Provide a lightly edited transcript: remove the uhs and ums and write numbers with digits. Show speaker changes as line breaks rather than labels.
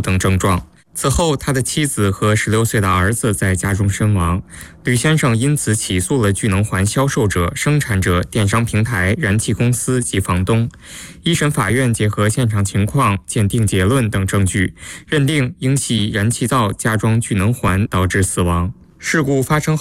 等症状。此后，他的妻子和16岁的儿子在家中身亡。吕先生因此起诉了聚能环销售者、生产者、电商平台、燃气公司及房东。一审法院结合现场情况、鉴定结论等证据，认定应系燃气灶加装聚能环导致死亡。事故发生后